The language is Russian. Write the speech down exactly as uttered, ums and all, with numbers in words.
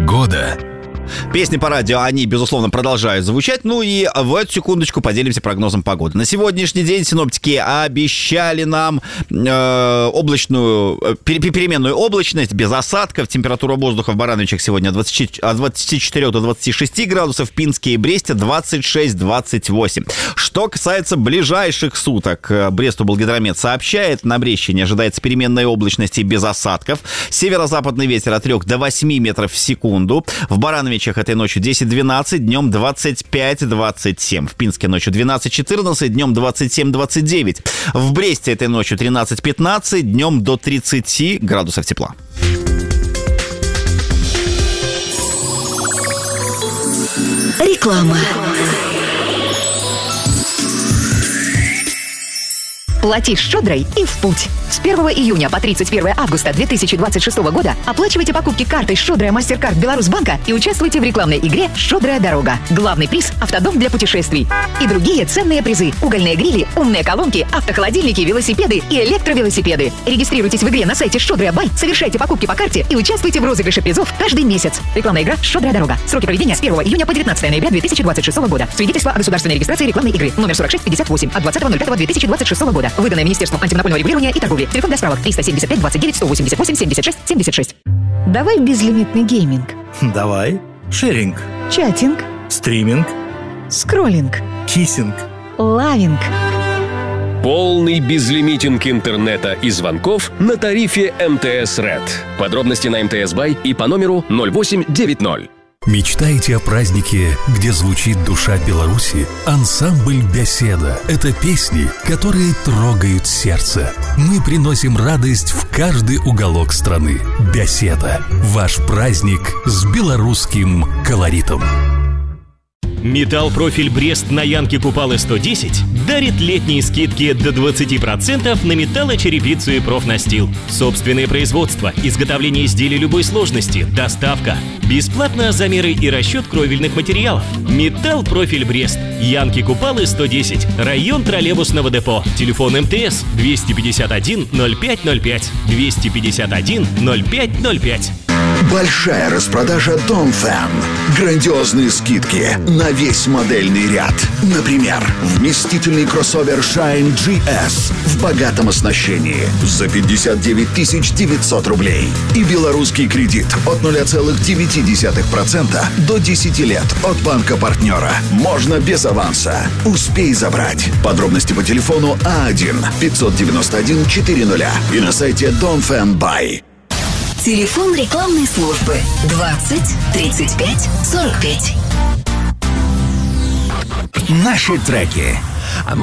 Погода. Песни по радио, они, безусловно, продолжают звучать. Ну и в эту секундочку поделимся прогнозом погоды. На сегодняшний день синоптики обещали нам э, облачную, переменную облачность, без осадков. Температура воздуха в Барановичах сегодня от двадцати четырёх до двадцати шести градусов, в Пинске и Бресте двадцать шесть - двадцать восемь. Что касается ближайших суток, Брест-Облгидромет сообщает, на Брещине ожидается переменная облачность и без осадков. Северо-западный ветер от трёх до восьми метров в секунду. В Барановичах этой ночью десять - двенадцать, днем двадцать пять - двадцать семь. В Пинске ночью двенадцать - четырнадцать, днем двадцать семь - двадцать девять. В Бресте этой ночью тринадцать - пятнадцать, днем до тридцати градусов тепла. Реклама. Плати щедрой и в путь. С первого июня по тридцать первое августа две тысячи двадцать шестого года оплачивайте покупки картой «Щедрая Мастеркард Беларусьбанка» и участвуйте в рекламной игре «Щедрая дорога». Главный приз – автодом для путешествий. И другие ценные призы – угольные грили, умные колонки, автохолодильники, велосипеды и электровелосипеды. Регистрируйтесь в игре на сайте «Щедрая Бай», совершайте покупки по карте и участвуйте в розыгрыше призов каждый месяц. Рекламная игра «Щедрая дорога». Сроки проведения с первого июня по девятнадцатое ноября две тысячи двадцать шестого года. Свидетельство о государственной регистрации рекламной игры. Номер сорок шесть пятьдесят восемь от двадцатого ноль пятого две тысячи двадцать шестого года. Выданное Министерством антимонопольного регулирования и торговли. Телефон для справок триста семьдесят пять двадцать девять сто восемьдесят восемь семьдесят шесть семьдесят шесть. Давай безлимитный гейминг. Давай. Шеринг. Чатинг. Стриминг. Скроллинг. Киссинг. Лавинг. Полный безлимитинг интернета и звонков на тарифе эм тэ эс Red. Подробности на эм тэ эс Бай и по номеру ноль восемь девяносто. Мечтаете о празднике, где звучит душа Беларуси? Ансамбль «Беседа» — это песни, которые трогают сердце. Мы приносим радость в каждый уголок страны. «Беседа» — ваш праздник с белорусским колоритом. Металл Профиль Брест на Янке Купалы сто десять дарит летние скидки до двадцати процентов на металлочерепицу и профнастил. Собственное производство, изготовление изделий любой сложности, доставка. Бесплатно замеры и расчет кровельных материалов. Металл Профиль Брест. Янки Купалы сто десять. Район троллейбусного депо. Телефон эм тэ эс двести пятьдесят один ноль пять ноль пять. двести пятьдесят один ноль пять ноль пять. Большая распродажа Донфэн. Грандиозные скидки на весь модельный ряд. Например, вместительный кроссовер Shine джи эс в богатом оснащении за пятьдесят девять тысяч девятьсот рублей. И белорусский кредит от ноль целых девять десятых процента до десяти лет от банка-партнера. Можно без аванса. Успей забрать. Подробности по телефону А один пятьсот девяносто один четыреста и на сайте Донфэн Бай. Телефон рекламной службы двадцать тридцать пять сорок пять. Наши треки.